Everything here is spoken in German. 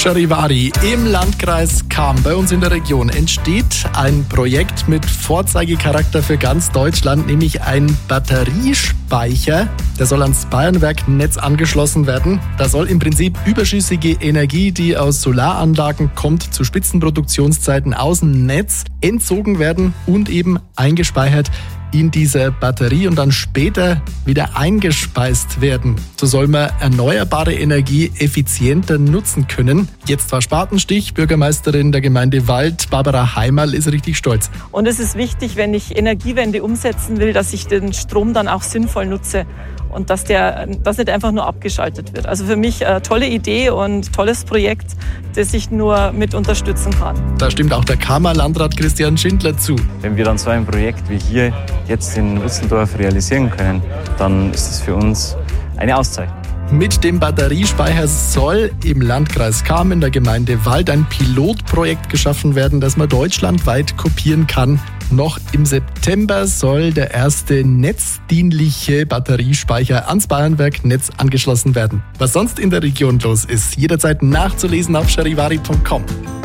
Charivari im Landkreis Cham bei uns in der Region entsteht ein Projekt mit Vorzeigecharakter für ganz Deutschland, nämlich ein Batteriespeicher. Der soll ans Bayernwerk-Netz angeschlossen werden. Da soll im Prinzip überschüssige Energie, die aus Solaranlagen kommt, zu Spitzenproduktionszeiten aus dem Netz entzogen werden und eben eingespeichert in dieser Batterie und dann später wieder eingespeist werden. So soll man erneuerbare Energie effizienter nutzen können. Jetzt war Spatenstich. Bürgermeisterin der Gemeinde Wald, Barbara Heimerl, ist richtig stolz. Und es ist wichtig, wenn ich Energiewende umsetzen will, dass ich den Strom dann auch sinnvoll nutze und dass nicht einfach nur abgeschaltet wird. Also für mich eine tolle Idee und tolles Projekt, das ich nur mit unterstützen kann. Da stimmt auch der Chamer Landrat Christian Schindler zu. Wenn wir dann so ein Projekt wie hier jetzt in Utzendorf realisieren können, dann ist es für uns eine Auszeichnung. Mit dem Batteriespeicher soll im Landkreis Cham in der Gemeinde Wald ein Pilotprojekt geschaffen werden, das man deutschlandweit kopieren kann. Noch im September soll der erste netzdienliche Batteriespeicher ans Bayernwerk-Netz angeschlossen werden. Was sonst in der Region los ist, jederzeit nachzulesen auf charivari.com.